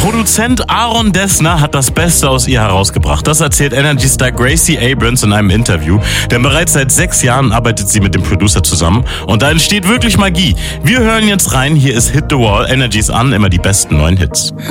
Produzent Aaron Dessner hat das Beste aus ihr herausgebracht. Das erzählt Energy-Star Gracie Abrams in einem Interview. Denn bereits seit 6 Jahren arbeitet sie mit dem Producer zusammen. Und da entsteht wirklich Magie. Wir hören jetzt rein. Hier ist Hit the Wall. Energy's an, immer die besten neuen Hits.